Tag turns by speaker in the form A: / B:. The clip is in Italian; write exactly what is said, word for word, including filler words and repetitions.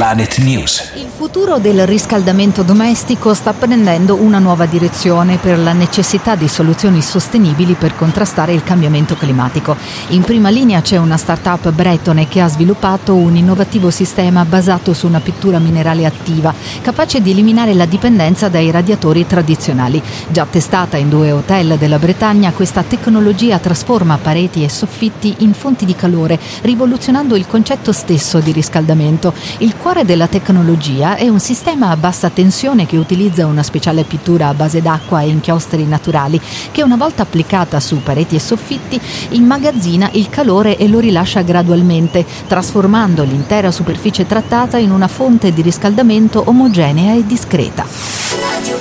A: Planet News.
B: Il futuro del riscaldamento domestico sta prendendo una nuova direzione per la necessità di soluzioni sostenibili per contrastare il cambiamento climatico. In prima linea c'è una start-up bretone che ha sviluppato un innovativo sistema basato su una pittura minerale attiva, capace di eliminare la dipendenza dai radiatori tradizionali. Già testata in due hotel della Bretagna, questa tecnologia trasforma pareti e soffitti in fonti di calore, rivoluzionando il concetto stesso di riscaldamento. Il cuore della tecnologia è un sistema a bassa tensione che utilizza una speciale pittura a base d'acqua e inchiostri naturali che, una volta applicata su pareti e soffitti, immagazzina il calore e lo rilascia gradualmente, trasformando l'intera superficie trattata in una fonte di riscaldamento omogenea e discreta.